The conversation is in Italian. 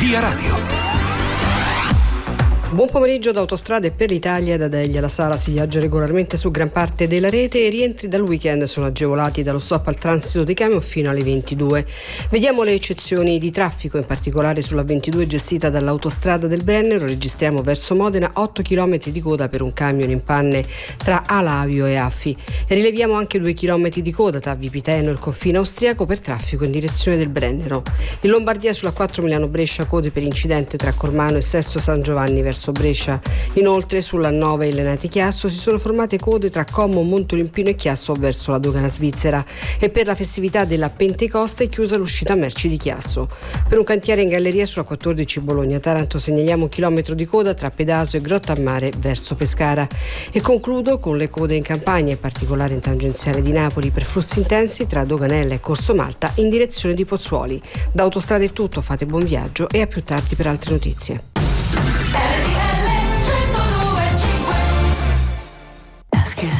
Via Radio. Buon pomeriggio da Autostrade per l'Italia. Da Deglia alla Sala si viaggia regolarmente su gran parte della rete e i rientri dal weekend sono agevolati dallo stop al transito dei camion fino alle 22. Vediamo le eccezioni di traffico, in particolare sulla 22 gestita dall'Autostrada del Brennero. Registriamo verso Modena 8 km di coda per un camion in panne tra Alavio e Affi. E rileviamo anche 2 km di coda tra Vipiteno e il confine austriaco per traffico in direzione del Brennero. In Lombardia sulla 4 Milano-Brescia code per incidente tra Cormano e Sesto San Giovanni verso Brescia. Inoltre sulla 9 Illenati-Chiasso si sono formate code tra Como, Montolimpino e Chiasso verso la dogana svizzera, e per la festività della Pentecoste è chiusa l'uscita merci di Chiasso. Per un cantiere in galleria sulla 14 Bologna-Taranto segnaliamo un chilometro di coda tra Pedaso e Grottammare verso Pescara. E concludo con le code in Campania, in particolare in tangenziale di Napoli per flussi intensi tra Doganella e Corso Malta in direzione di Pozzuoli. Da Autostrade è tutto, fate buon viaggio e a più tardi per altre notizie.